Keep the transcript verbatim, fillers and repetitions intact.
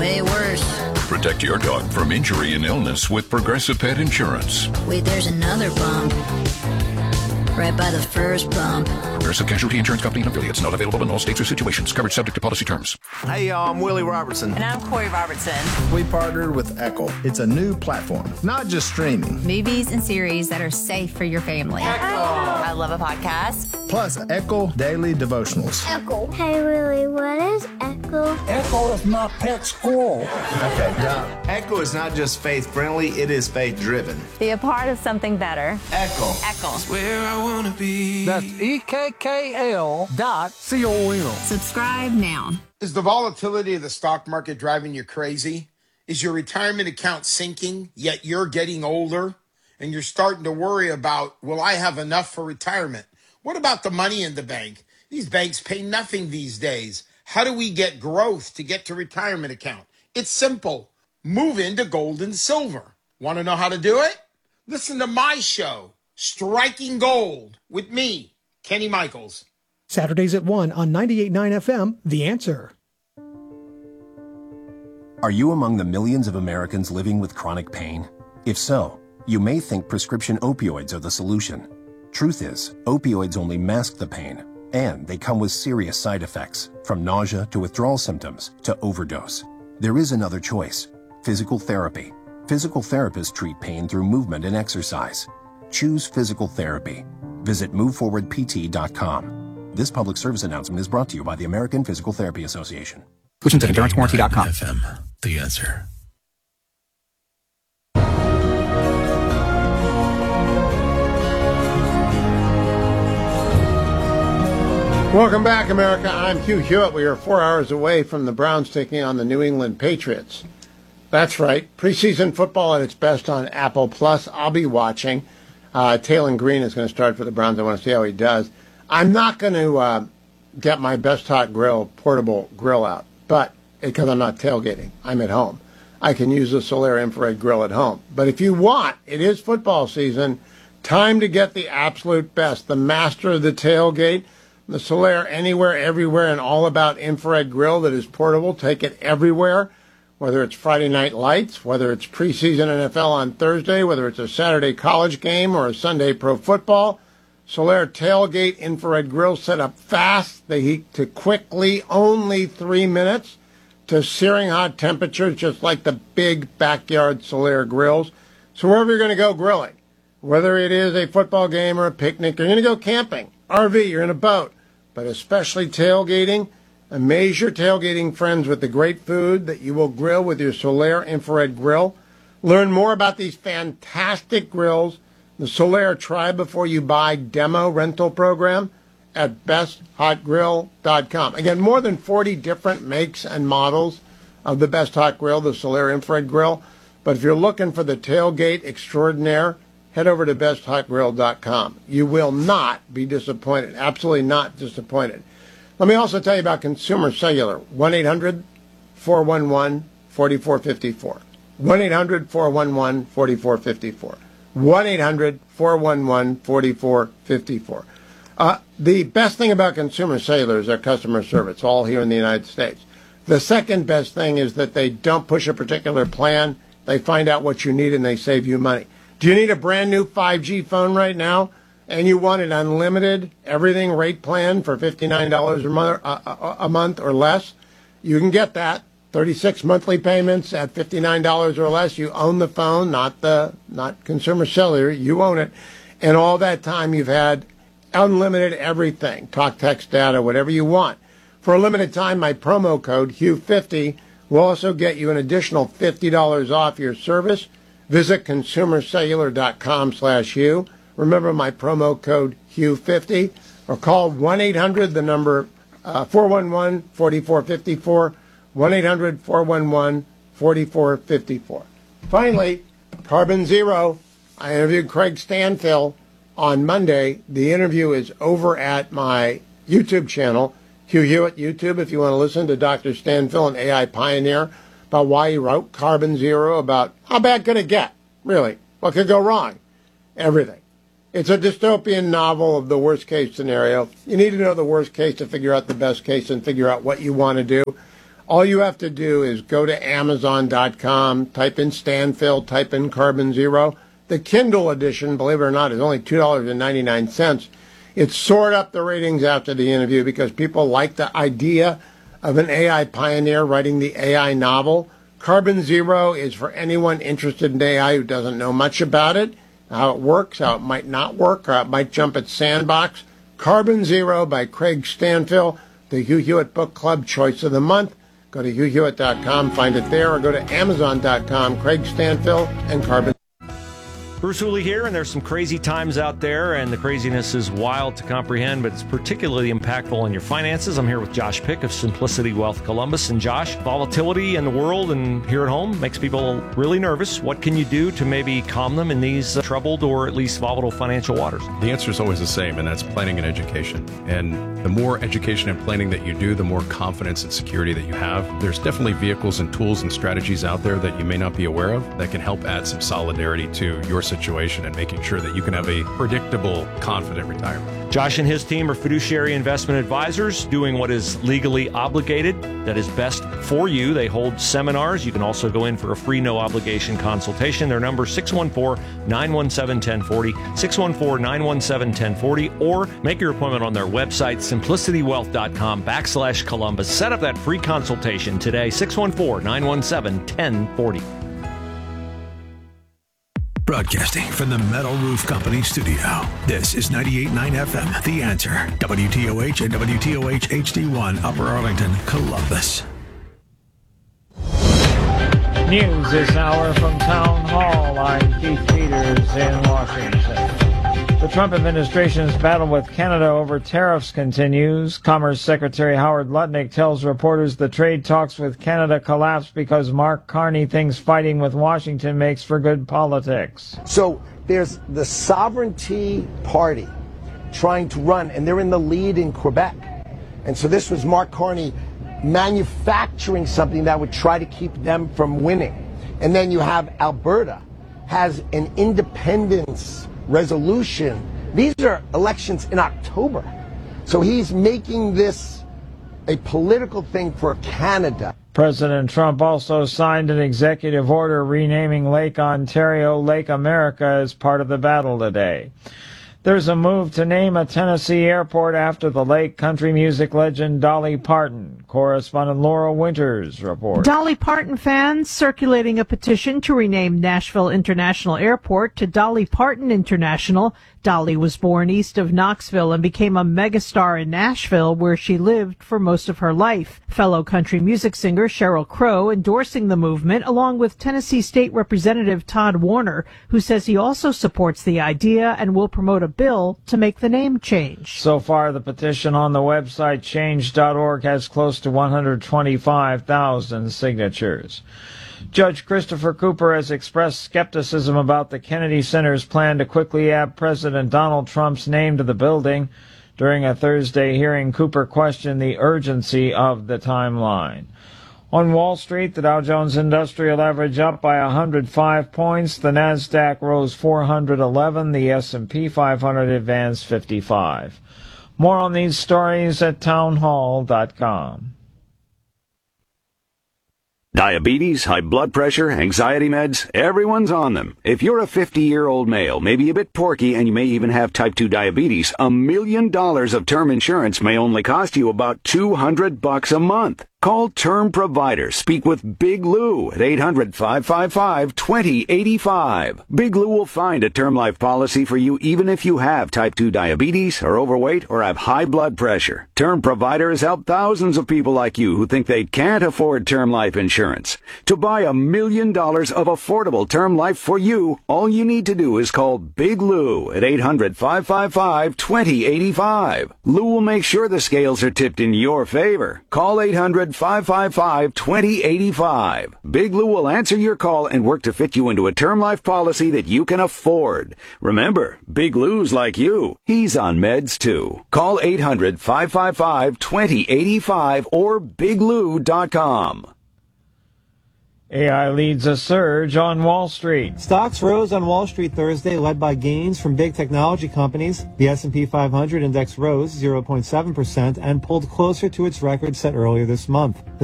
way worse. Protect your dog from injury and illness with Progressive Pet Insurance. Wait, there's another bump. Right by the first bump. Progressive Casualty Insurance Company and affiliates. Not available in all states or situations. Coverage subject to policy terms. Hey, y'all, I'm Willie Robertson. And I'm Corey Robertson. We partnered with Echo. It's a new platform, not just streaming. Movies and series that are safe for your family. Echo. I love a podcast. Plus, Echo Daily Devotionals. Echo. Hey, Willie, what is Echo? Echo is my pet squirrel. Okay, now. Echo is not just faith-friendly, it is faith-driven. Be a part of something better. Echo. Echo. Where I want to be. That's E K K L dot C O M. Subscribe now. Is the volatility of the stock market driving you crazy? Is your retirement account sinking, yet you're getting older? And you're starting to worry about, will I have enough for retirement? What about the money in the bank? These banks pay nothing these days. How do we get growth to get to retirement account? It's simple. Move into gold and silver. Want to know how to do it? Listen to my show, Striking Gold, with me, Kenny Michaels. Saturdays at one on ninety-eight point nine F M, The Answer. Are you among the millions of Americans living with chronic pain? If so, you may think prescription opioids are the solution. Truth is, opioids only mask the pain, and they come with serious side effects, from nausea to withdrawal symptoms to overdose. There is another choice: physical therapy. Physical therapists treat pain through movement and exercise. Choose physical therapy. Visit move forward p t dot com. This public service announcement is brought to you by the American Physical Therapy Association. Exclusions at endurance warranty dot com. F M, The Answer. Welcome back, America. I'm Hugh Hewitt. We are four hours away from the Browns taking on the New England Patriots. That's right. Preseason football at its best on Apple Plus. I'll be watching. Uh, Taylor Green is going to start for the Browns. I want to see how he does. I'm not going to uh, get my Best Hot Grill portable grill out, but because I'm not tailgating, I'm at home. I can use the Solaire infrared grill at home. But if you want, it is football season. Time to get the absolute best. The master of the tailgate. The Solaire Anywhere, Everywhere, and All About infrared grill that is portable. Take it everywhere, whether it's Friday Night Lights, whether it's preseason N F L on Thursday, whether it's a Saturday college game or a Sunday pro football. Solaire Tailgate infrared grill set up fast. They heat to quickly, only three minutes, to searing hot temperatures, just like the big backyard Solaire grills. So wherever you're going to go grilling, whether it is a football game or a picnic, you're going to go camping, R V, you're in a boat, but especially tailgating, amaze your tailgating friends with the great food that you will grill with your Solaire infrared grill. Learn more about these fantastic grills, the Solaire Try Before You Buy demo rental program at best hot grill dot com. Again, more than forty different makes and models of the Best Hot Grill, the Solaire infrared grill. But if you're looking for the tailgate extraordinaire, head over to best hot grill dot com. You will not be disappointed. Absolutely not disappointed. Let me also tell you about Consumer Cellular. one eight hundred four one one four four five four. one eight hundred four one one four four five four. one eight hundred four one one four four five four. Uh, the best thing about Consumer Cellular is their customer service, all here in the United States. The second best thing is that they don't push a particular plan. They find out what you need and they save you money. Do you need a brand new five G phone right now and you want an unlimited everything rate plan for fifty-nine dollars a month, a, a month or less? You can get that. thirty-six monthly payments at fifty-nine dollars or less. You own the phone, not the not Consumer Cellular. You own it. And all that time you've had unlimited everything, talk, text, data, whatever you want. For a limited time, my promo code Hugh fifty will also get you an additional fifty dollars off your service. Visit consumer cellular dot com slash Hugh. Remember my promo code Hugh fifty, or call one eight hundred, the number uh, four one one four four five four, one eight hundred four one one four four five four. Finally, Carbon Zero. I interviewed Craig Stanfill on Monday. The interview is over at my YouTube channel, Hugh Hewitt YouTube, if you want to listen to Doctor Stanfill, an A I pioneer, about why he wrote Carbon Zero, about how bad could it get, really? What could go wrong? Everything. It's a dystopian novel of the worst-case scenario. You need to know the worst case to figure out the best case and figure out what you want to do. All you have to do is go to amazon dot com, type in Stanfill, type in Carbon Zero. The Kindle edition, believe it or not, is only two dollars and ninety-nine cents. It soared up the ratings after the interview because people like the idea of an A I pioneer writing the A I novel. Carbon Zero is for anyone interested in A I who doesn't know much about it, how it works, how it might not work, how it might jump its sandbox. Carbon Zero by Craig Stanfill, the Hugh Hewitt Book Club Choice of the Month. Go to hugh hewitt dot com, find it there, or go to amazon dot com, Craig Stanfill, and Carbon. Bruce Hooley here, and there's some crazy times out there, and the craziness is wild to comprehend, but it's particularly impactful on your finances. I'm here with Josh Pick of Simplicity Wealth Columbus. And Josh, volatility in the world and here at home makes people really nervous. What can you do to maybe calm them in these uh, troubled or at least volatile financial waters? The answer is always the same, and that's planning and education. And the more education and planning that you do, the more confidence and security that you have. There's definitely vehicles and tools and strategies out there that you may not be aware of that can help add some solidarity to your situation and making sure that you can have a predictable, confident retirement. Josh and his team are fiduciary investment advisors doing what is legally obligated, that is best for you. They hold seminars. You can also go in for a free, no obligation consultation. Their number six one four, nine one seven, one oh four oh, six one four, nine one seven, one oh four oh, or make your appointment on their website, simplicity wealth dot com backslash Columbus. Set up that free consultation today, six one four, nine one seven, one oh four oh. Broadcasting from the Metal Roof Company studio. This is ninety-eight point nine F M, The Answer. W T O H and W T O H H D one, Upper Arlington, Columbus. News this hour from Town Hall. I'm Keith Peters in Washington. The Trump administration's battle with Canada over tariffs continues. Commerce Secretary Howard Lutnick tells reporters the trade talks with Canada collapsed because Mark Carney thinks fighting with Washington makes for good politics. So there's the Sovereignty Party trying to run, and they're in the lead in Quebec. And so this was Mark Carney manufacturing something that would try to keep them from winning. And then you have Alberta has an independence resolution. These are elections in October. So he's making this a political thing for Canada. President Trump also signed an executive order renaming Lake Ontario Lake America as part of the battle today. There's a move to name a Tennessee airport after the late country music legend Dolly Parton. Correspondent Laura Winters reports. Dolly Parton fans circulating a petition to rename Nashville International Airport to Dolly Parton International. Dolly was born east of Knoxville and became a megastar in Nashville, where she lived for most of her life. Fellow country music singer Sheryl Crow endorsing the movement, along with Tennessee State Representative Todd Warner, who says he also supports the idea and will promote a bill to make the name change. So far, the petition on the website change dot org has close to one hundred twenty-five thousand signatures. Judge Christopher Cooper has expressed skepticism about the Kennedy Center's plan to quickly add President Donald Trump's name to the building. During a Thursday hearing, Cooper questioned the urgency of the timeline. On Wall Street, the Dow Jones Industrial Average up by one hundred five points. The Nasdaq rose four hundred eleven. The S and P five hundred advanced fifty-five. More on these stories at town hall dot com. Diabetes, high blood pressure, anxiety meds, everyone's on them. If you're a fifty-year-old male, maybe a bit porky, and you may even have type two diabetes, a million dollars of term insurance may only cost you about two hundred bucks a month. Call Term Provider. Speak with Big Lou at eight hundred, five five five, two oh eight five. Big Lou will find a term life policy for you even if you have type two diabetes, are overweight, or have high blood pressure. Term Provider has helped thousands of people like you who think they can't afford term life insurance. To buy a million dollars of affordable term life for you, all you need to do is call Big Lou at eight hundred, five five five, two oh eight five. Lou will make sure the scales are tipped in your favor. Call eight hundred, five five five, two oh eight five. Big Lou will answer your call and work to fit you into a term life policy that you can afford. Remember, Big Lou's like you. He's on meds too. Call eight hundred, five five five, two oh eight five or big lou dot com. A I leads a surge on Wall Street. Stocks rose on Wall Street Thursday, led by gains from big technology companies. The S and P five hundred index rose zero point seven percent and pulled closer to its record set earlier this month.